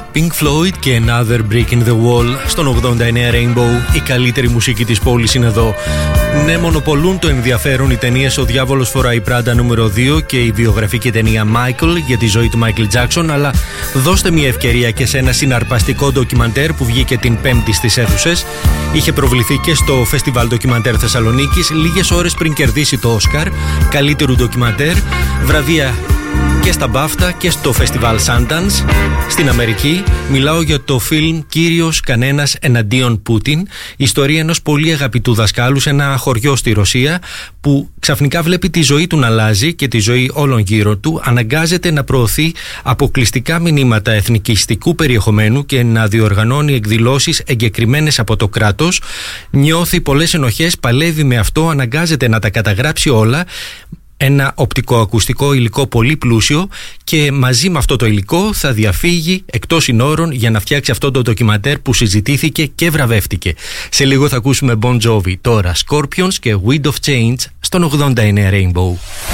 Pink Floyd και Another Brick in the Wall στον 89 Rainbow. Η καλύτερη μουσική της πόλης είναι εδώ. Ναι, μονοπολούν το ενδιαφέρον οι ταινίες «Ο Διάβολος φοράει Πράντα» νούμερο 2 και η βιογραφική ταινία Michael για τη ζωή του Michael Jackson, αλλά δώστε μια ευκαιρία και σε ένα συναρπαστικό ντοκιμαντέρ που βγήκε την Πέμπτη στις αίθουσες. Είχε προβληθεί και στο Φεστιβάλ Ντοκιμαντέρ Θεσσαλονίκης λίγες ώρες πριν κερδίσει το Όσκαρ καλύτερου ντοκιμαντέρ, βραβεία και στα BAFTA και στο Φεστιβάλ Sundance στην Αμερική. Μιλάω για το φιλμ «Κύριος κανένας εναντίον Πούτιν», ιστορία ενός πολύ αγαπητού δασκάλου σε ένα χωριό στη Ρωσία που ξαφνικά βλέπει τη ζωή του να αλλάζει και τη ζωή όλων γύρω του, αναγκάζεται να προωθεί αποκλειστικά μηνύματα εθνικιστικού περιεχομένου και να διοργανώνει εκδηλώσεις εγκεκριμένες από το κράτος. Νιώθει πολλές ενοχές, παλεύει με αυτό, αναγκάζεται να τα καταγράψει όλα. Ένα οπτικοακουστικό υλικό πολύ πλούσιο και μαζί με αυτό το υλικό θα διαφύγει εκτός συνόρων για να φτιάξει αυτό το ντοκιμαντέρ που συζητήθηκε και βραβεύτηκε. Σε λίγο θα ακούσουμε Bon Jovi. Τώρα Scorpions και Wind of Change στον 89 Rainbow.